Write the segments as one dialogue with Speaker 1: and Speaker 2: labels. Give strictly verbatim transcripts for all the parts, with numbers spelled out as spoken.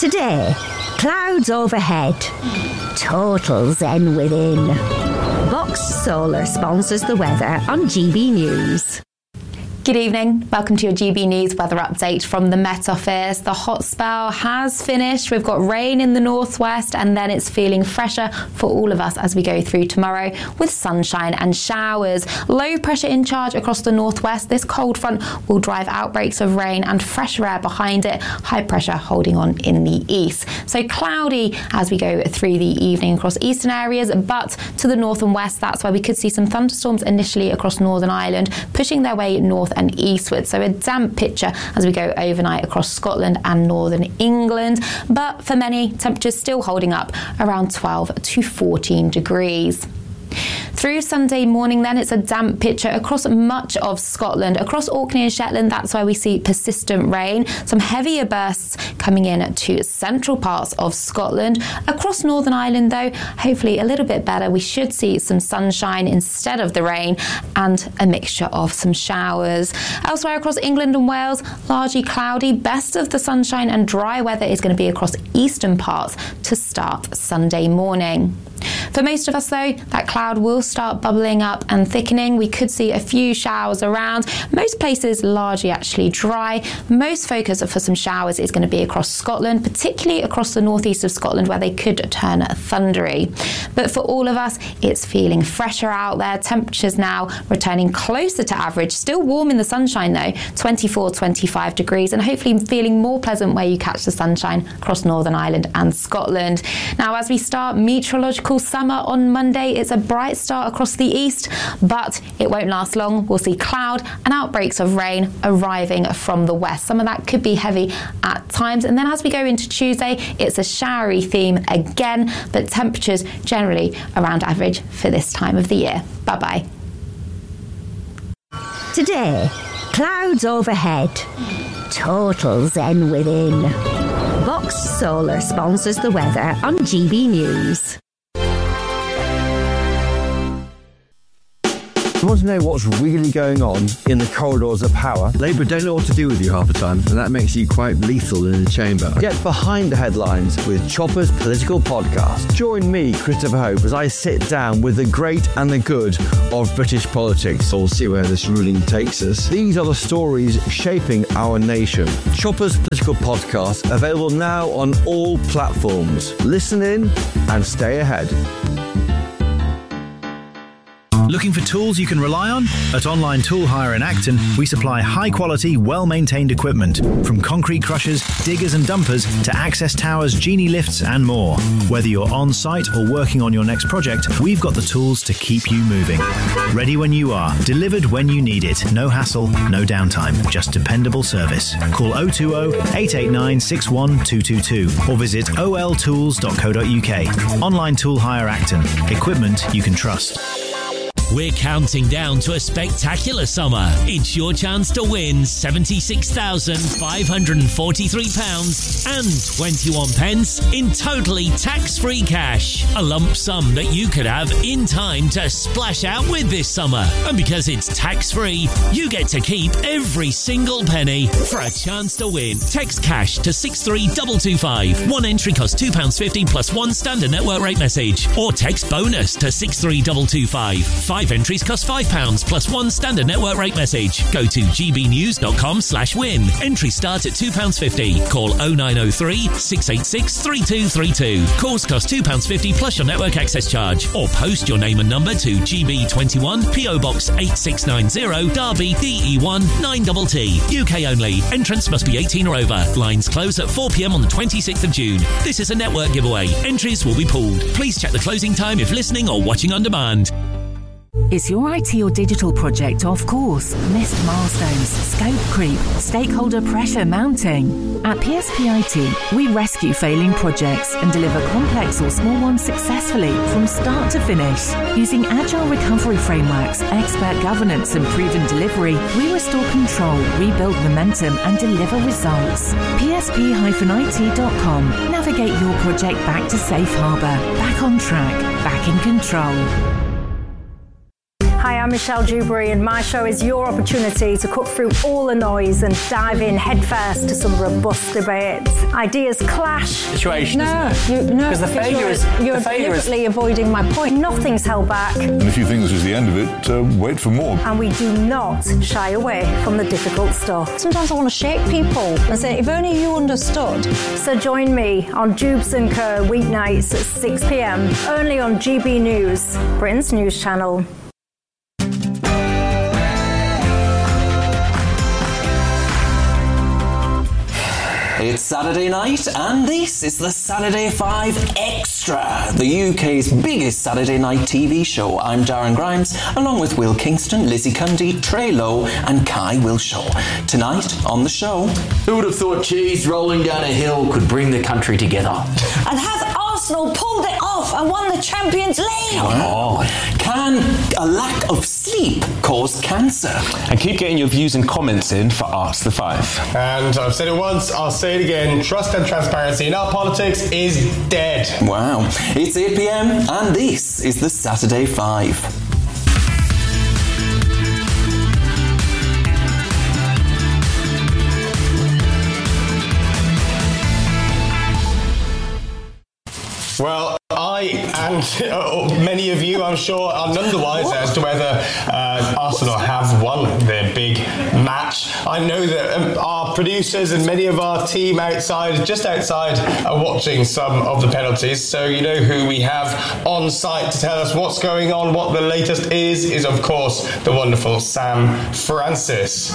Speaker 1: Today, clouds overhead, total zen within. Vox Solar sponsors the weather on G B News.
Speaker 2: Good evening. Welcome to your G B News weather update from the Met Office. The hot spell has finished. We've got rain in the northwest and then it's feeling fresher for all of us as we go through tomorrow with sunshine and showers. Low pressure in charge across the northwest. This cold front will drive outbreaks of rain and fresher air behind it. High pressure holding on in the east. So cloudy as we go through the evening across eastern areas, but to the north and west, that's where we could see some thunderstorms initially across Northern Ireland, pushing their way north and eastward. So a damp picture as we go overnight across Scotland and northern England. But for many, temperatures still holding up around twelve to fourteen degrees. Through Sunday morning then, it's a damp picture across much of Scotland. Across Orkney and Shetland, that's where we see persistent rain. Some heavier bursts coming in to central parts of Scotland. Across Northern Ireland though, hopefully a little bit better. We should see some sunshine instead of the rain and a mixture of some showers. Elsewhere across England and Wales, largely cloudy. Best of the sunshine and dry weather is going to be across eastern parts to start Sunday morning. For most of us though, that cloud will start bubbling up and thickening. We could see a few showers around. Most places largely actually dry. Most focus for some showers is going to be across Scotland, particularly across the northeast of Scotland where they could turn thundery. But for all of us, it's feeling fresher out there. Temperatures now returning closer to average. Still warm in the sunshine though, twenty-four, twenty-five degrees, and hopefully feeling more pleasant where you catch the sunshine across Northern Ireland and Scotland. Now as we start meteorological summer on Monday, it's a bright start across the east, but it won't last long. We'll see cloud and outbreaks of rain arriving from the west. Some of that could be heavy at times. And then as we go into Tuesday, it's a showery theme again, but temperatures generally around average for this time of the year. Bye-bye.
Speaker 1: Today, clouds overhead, total zen within. Vox Solar sponsors the weather on G B News.
Speaker 3: You want to know what's really going on in the corridors of power?
Speaker 4: Labour don't know what to do with you half the time, and that makes you quite lethal in the chamber.
Speaker 3: Get behind the headlines with Chopper's Political Podcast. Join me, Christopher Hope, as I sit down with the great and the good of British politics.
Speaker 4: So we'll see where this ruling takes us.
Speaker 3: These are the stories shaping our nation. Chopper's Political Podcast, available now on all platforms. Listen in and stay ahead.
Speaker 5: Looking for tools you can rely on? At Online Tool Hire in Acton, we supply high-quality, well-maintained equipment, from concrete crushers, diggers and dumpers to access towers, genie lifts and more. Whether you're on-site or working on your next project, we've got the tools to keep you moving. Ready when you are, delivered when you need it. No hassle, no downtime, just dependable service. Call oh two oh, eight eight nine, six one two two two or visit o l tools dot co dot u k. Online Tool Hire Acton. Equipment you can trust.
Speaker 6: We're counting down to a spectacular summer. It's your chance to win seventy-six thousand five hundred forty-three pounds and twenty-one pence in totally tax-free cash. A lump sum that you could have in time to splash out with this summer. And because it's tax-free, you get to keep every single penny. For a chance to win, text cash to six three two two five. One entry costs two pounds fifty plus one standard network rate message. Or text bonus to six three two two five. Five entries cost five pounds plus one standard network rate message. Go to g b news dot com slash win. Entries start at two pounds fifty. Call oh nine oh three, six eight six, three two three two. Calls cost two pounds fifty plus your network access charge. Or post your name and number to G B twenty-one, P O Box eight six nine zero, Derby, D E one nine T T. U K only. Entrance must be eighteen or over. Lines close at four p m on the twenty-sixth of June. This is a network giveaway. Entries will be pooled. Please check the closing time if listening or watching on demand.
Speaker 7: Is your I T or digital project off course? Missed milestones, scope creep, stakeholder pressure mounting? At P S P I T, we rescue failing projects and deliver complex or small ones successfully from start to finish. Using agile recovery frameworks, expert governance and proven delivery, we restore control, rebuild momentum and deliver results. P S P I T dot com. Navigate your project back to safe harbour, back on track, back in control.
Speaker 8: Hi, I'm Michelle Dewberry, and my show is your opportunity to cut through all the noise and dive in headfirst to some robust debates. Ideas clash.
Speaker 9: Situation.
Speaker 8: No, you, no,
Speaker 9: because the failure
Speaker 8: you're,
Speaker 9: is
Speaker 8: you're
Speaker 9: the failure
Speaker 8: deliberately
Speaker 9: is...
Speaker 8: avoiding my point. Nothing's held back.
Speaker 10: And if you think this is the end of it, uh, wait for more.
Speaker 8: And we do not shy away from the difficult stuff.
Speaker 11: Sometimes I want to shake people and say, if only you understood.
Speaker 8: So join me on Jubes and Co weeknights at six p.m. only on G B News, Britain's news channel.
Speaker 12: It's Saturday night, and this is the Saturday Five Extra, the U K's biggest Saturday night T V show. I'm Darren Grimes, along with Will Kingston, Lizzie Cundy, Trey Lowe, and Kai Wilshaw. Tonight on the show,
Speaker 13: who would have thought cheese rolling down a hill could bring the country together?
Speaker 11: And has Arsenal pulled it off and won the Champions League?
Speaker 12: Oh, can a lack of sleep cause cancer?
Speaker 14: And keep getting your views and comments in for Ask the Five.
Speaker 15: And I've said it once, I'll say it again, trust and transparency in our politics is dead.
Speaker 12: Wow. It's eight p.m. and this is the Saturday Five.
Speaker 15: Well, I and uh, many of you, I'm sure, are none the wiser as to whether uh, Arsenal have won their big match. I know that um, our producers and many of our team outside, just outside, are watching some of the penalties. So you know who we have on site to tell us what's going on, what the latest is, is of course the wonderful Sam Francis.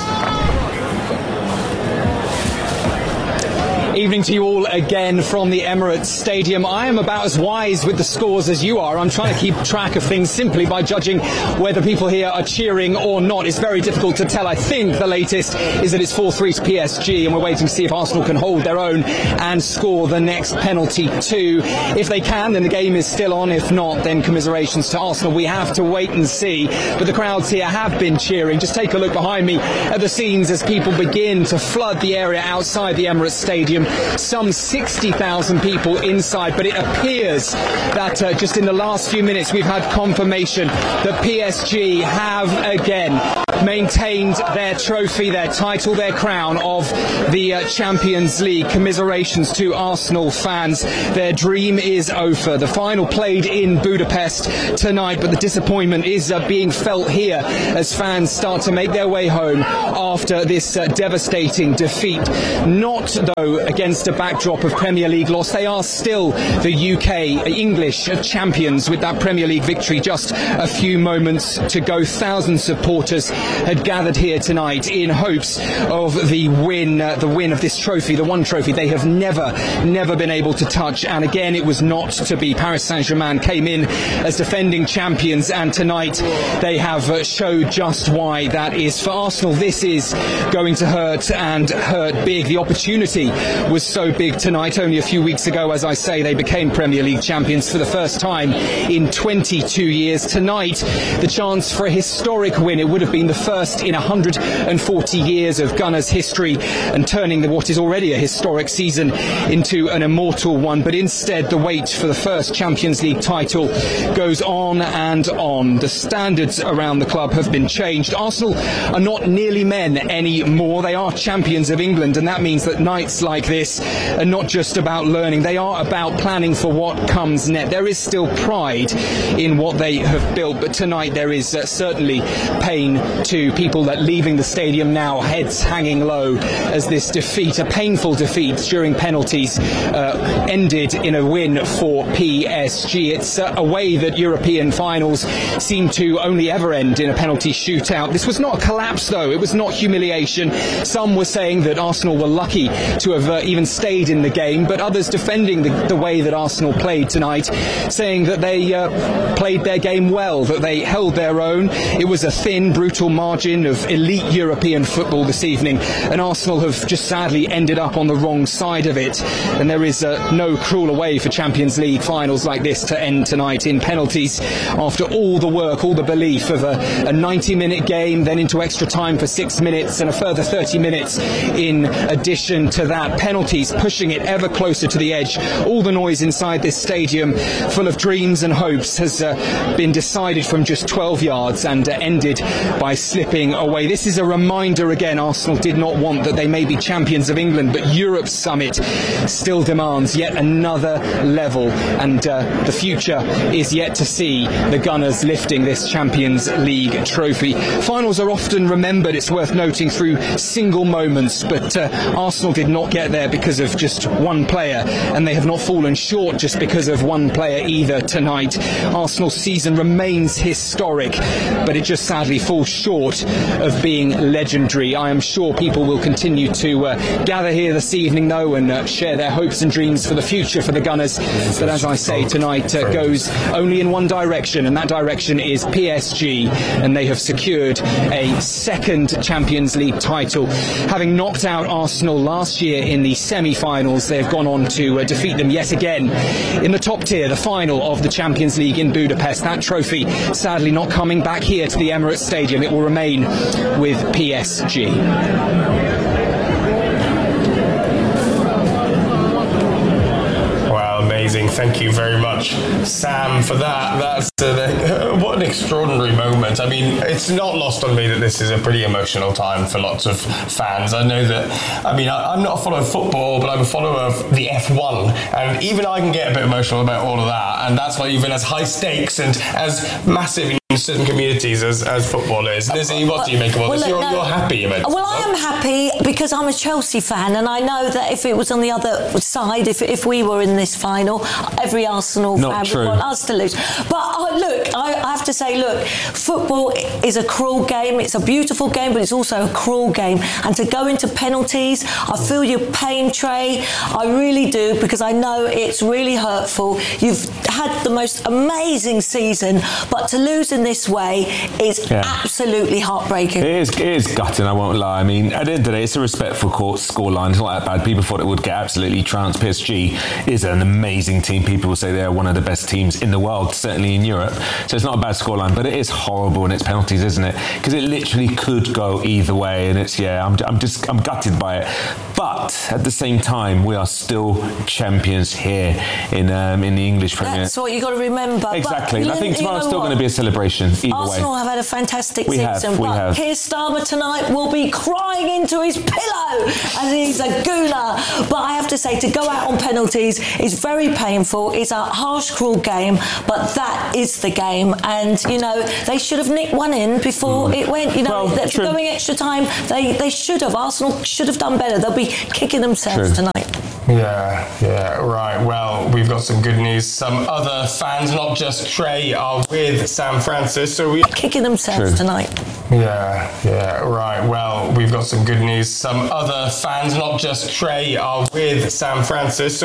Speaker 16: Evening to you all again from the Emirates Stadium. I am about as wise with the scores as you are. I'm trying to keep track of things simply by judging whether people here are cheering or not. It's very difficult to tell. I think the latest is that it's four three to P S G, and we're waiting to see if Arsenal can hold their own and score the next penalty too. If they can, then the game is still on. If not, then commiserations to Arsenal. We have to wait and see. But the crowds here have been cheering. Just take a look behind me at the scenes as people begin to flood the area outside the Emirates Stadium. Some sixty thousand people inside, but it appears that uh, just in the last few minutes we've had confirmation that P S G have again maintained their trophy, their title, their crown of the uh, Champions League. Commiserations to Arsenal fans. Their dream is over. The final played in Budapest tonight, but the disappointment is uh, being felt here as fans start to make their way home after this uh, devastating defeat. Not, though, against a backdrop of Premier League loss. They are still the U K English champions with that Premier League victory just a few moments to go. Thousands of supporters had gathered here tonight in hopes of the win, uh, the win of this trophy, the one trophy they have never, never been able to touch. And again, it was not to be. Paris Saint-Germain came in as defending champions, and tonight they have uh, showed just why that is. For Arsenal, this is going to hurt, and hurt big. The opportunity was so big tonight. Only a few weeks ago, as I say, they became Premier League champions for the first time in twenty-two years. Tonight, the chance for a historic win. It would have been the first in one hundred forty years of Gunners' history, and turning the, what is already a historic season into an immortal one. But instead, the wait for the first Champions League title goes on and on. The standards around the club have been changed. Arsenal are not nearly men anymore. They are champions of England, and that means that nights like this are not just about learning. They are about planning for what comes next. There is still pride in what they have built, but tonight there is uh, certainly pain to people that leaving the stadium now, heads hanging low, as this defeat, a painful defeat during penalties, uh, ended in a win for P S G. It's uh, a way that European finals seem to only ever end in a penalty shootout. This was not a collapse, though. It was not humiliation. Some were saying that Arsenal were lucky to have uh, even stayed in the game, but others defending the, the way that Arsenal played tonight, saying that they uh, played their game well, that they held their own. It was a thin, brutal margin of elite European football this evening, and Arsenal have just sadly ended up on the wrong side of it. And there is uh, no crueler way for Champions League finals like this to end tonight, in penalties, after all the work, all the belief of a ninety minute game, then into extra time for six minutes and a further thirty minutes in addition to that. penalties, pushing it ever closer to the edge. All the noise inside this stadium, full of dreams and hopes, has uh, been decided from just twelve yards and uh, ended by slipping away. This is a reminder again, Arsenal did not want that they may be champions of England, but Europe's summit still demands yet another level, and uh, the future is yet to see the Gunners lifting this Champions League trophy. Finals are often remembered, it's worth noting, through single moments, but uh, Arsenal did not get there because of just one player, and they have not fallen short just because of one player either tonight. Arsenal's season remains historic, but it just sadly falls short of being legendary. I am sure people will continue to uh, gather here this evening though and uh, share their hopes and dreams for the future for the Gunners, but as I say, tonight uh, goes only in one direction, and that direction is P S G, and they have secured a second Champions League title. Having knocked out Arsenal last year in the semi-finals, they have gone on to uh, defeat them yet again in the top tier, the final of the Champions League in Budapest. That trophy sadly not coming back here to the Emirates Stadium. It will remain with P S G.
Speaker 15: Amazing. Thank you very much, Sam, for that. That's uh, what an extraordinary moment. I mean, it's not lost on me that this is a pretty emotional time for lots of fans. I know that, I mean, I, I'm not a follower of football, but I'm a follower of the F one, and even I can get a bit emotional about all of that, and that's not even as high stakes and as massive in certain communities as, as football is. Lizzie, what do you make of all
Speaker 11: well,
Speaker 15: this? You're,
Speaker 11: no,
Speaker 15: you're happy about it.
Speaker 11: Well, I am happy because I'm a Chelsea fan, and I know that if it was on the other side, if if we were in this final, every Arsenal
Speaker 14: Not
Speaker 11: fan
Speaker 14: true.
Speaker 11: would want us to lose. But uh, look, I, I have to say, look, football is a cruel game. It's a beautiful game, but it's also a cruel game. And to go into penalties, I feel your pain, Trey. I really do, because I know it's really hurtful. You've had the most amazing season, but to lose in this way is
Speaker 14: Yeah.
Speaker 11: absolutely heartbreaking.
Speaker 14: It is, it is gutting, I won't lie. I mean, at the end of the day, it's a respectful scoreline. It's not that bad. People thought it would get absolutely trounced. P S G is an amazing team. People will say they're one of the best teams in the world, certainly in Europe. So it's not a bad scoreline, but it is horrible in its penalties, isn't it? Because it literally could go either way. And it's, yeah, I'm, I'm just, I'm gutted by it. But at the same time, we are still champions here in um, in the English Premier.
Speaker 11: That's what you got to remember.
Speaker 14: Exactly.
Speaker 11: But
Speaker 14: I think
Speaker 11: you know
Speaker 14: tomorrow's still
Speaker 11: what?
Speaker 14: going to be a celebration either
Speaker 11: Arsenal
Speaker 14: way.
Speaker 11: have had a fantastic
Speaker 14: We have,
Speaker 11: season,
Speaker 14: we
Speaker 11: but
Speaker 14: have.
Speaker 11: Keir Starmer tonight will be crying into his pillow as he's a gooner. But I have to say, to go out on penalties is very painful. It's a harsh, cruel game, but that is the game. And, you know, they should have nicked one in before mm. it went. You know,
Speaker 14: well,
Speaker 11: that going extra time, they, they should have. Arsenal should have done better. They'll be kicking themselves
Speaker 14: True.
Speaker 11: tonight.
Speaker 15: Yeah, yeah, right. Well, we've got some good news. Some other fans, not just Trey, are with Sam Francis. So we
Speaker 11: kicking themselves
Speaker 14: True.
Speaker 11: tonight.
Speaker 15: Yeah, yeah, right. Well, we've got some good news. Some other fans, not just Trey, are with Sam Francis. So